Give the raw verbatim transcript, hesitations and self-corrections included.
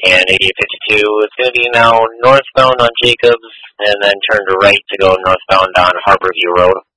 And eighty-eight fifty-two is going to be now northbound on Jacobs, and then turn to right to go northbound on Harborview Road.